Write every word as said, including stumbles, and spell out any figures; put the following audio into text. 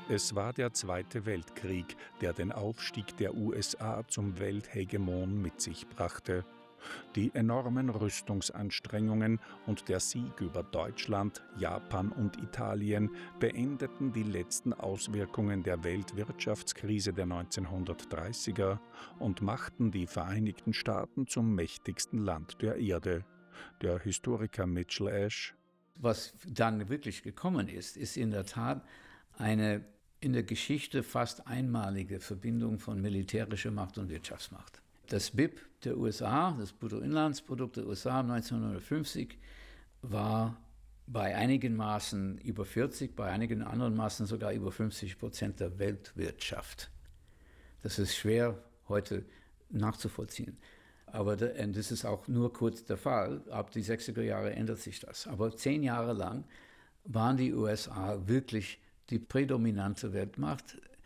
Es war der Zweite Weltkrieg, der den Aufstieg der U S A zum Welthegemon mit sich brachte. Die enormen Rüstungsanstrengungen und der Sieg über Deutschland, Japan und Italien beendeten die letzten Auswirkungen der Weltwirtschaftskrise der neunzehnhundertdreißiger und machten die Vereinigten Staaten zum mächtigsten Land der Erde. Der Historiker Mitchell Ash: Was dann wirklich gekommen ist, ist in der Tat eine in der Geschichte fast einmalige Verbindung von militärischer Macht und Wirtschaftsmacht. Das B I P der U S A, das Bruttoinlandsprodukt der U S A neunzehnhundertfünfzig, war bei einigen Maßen über vierzig, bei einigen anderen Maßen sogar über fünfzig Prozent der Weltwirtschaft. Das ist schwer heute nachzuvollziehen. Aber das ist auch nur kurz der Fall. Ab die sechziger Jahre ändert sich das. Aber zehn Jahre lang waren die U S A wirklich die prädominante Weltmacht.